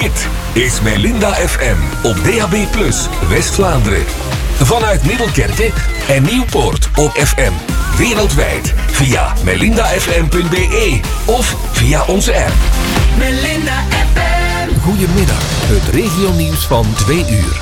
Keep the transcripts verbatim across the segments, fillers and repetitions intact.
Dit is Melinda F M op D A B plus, West-Vlaanderen. Vanuit Middelkerke en Nieuwpoort op F M. Wereldwijd via melinda f m punt b e of via onze app. Melinda F M. Goedemiddag, het regionieuws van twee uur.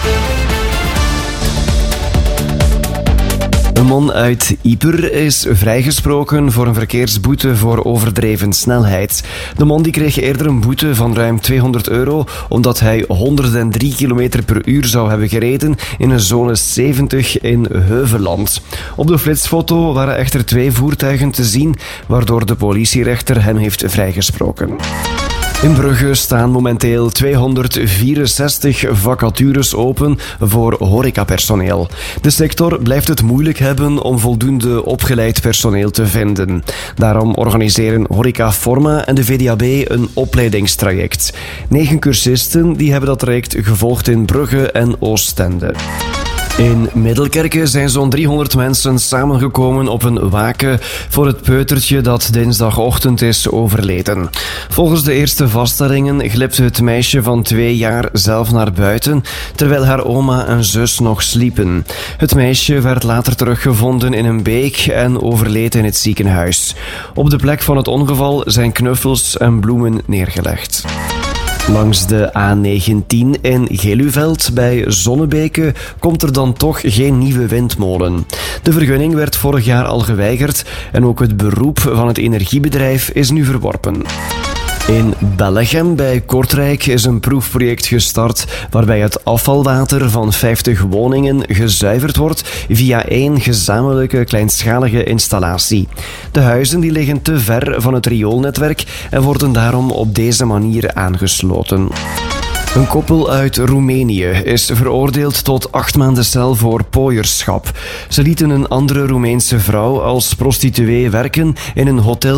Een man uit Ieper is vrijgesproken voor een verkeersboete voor overdreven snelheid. De man die kreeg eerder een boete van ruim tweehonderd euro omdat hij honderddrie kilometer per uur zou hebben gereden in een zone zeventig in Heuveland. Op de flitsfoto waren echter twee voertuigen te zien, waardoor de politierechter hem heeft vrijgesproken. In Brugge staan momenteel tweehonderdvierenzestig vacatures open voor horecapersoneel. De sector blijft het moeilijk hebben om voldoende opgeleid personeel te vinden. Daarom organiseren Horeca Forma en de V D A B een opleidingstraject. Negen cursisten die hebben dat traject gevolgd in Brugge en Oostende. In Middelkerke zijn zo'n driehonderd mensen samengekomen op een waken voor het peutertje dat dinsdagochtend is overleden. Volgens de eerste vaststellingen glipte het meisje van twee jaar zelf naar buiten, terwijl haar oma en zus nog sliepen. Het meisje werd later teruggevonden in een beek en overleed in het ziekenhuis. Op de plek van het ongeval zijn knuffels en bloemen neergelegd. Langs de A negentien in Geluveld bij Zonnebeke komt er dan toch geen nieuwe windmolen. De vergunning werd vorig jaar al geweigerd en ook het beroep van het energiebedrijf is nu verworpen. In Bellegem bij Kortrijk is een proefproject gestart waarbij het afvalwater van vijftig woningen gezuiverd wordt via één gezamenlijke kleinschalige installatie. De huizen die liggen te ver van het rioolnetwerk en worden daarom op deze manier aangesloten. Een koppel uit Roemenië is veroordeeld tot acht maanden cel voor pooierschap. Ze lieten een andere Roemeense vrouw als prostituee werken in een hotel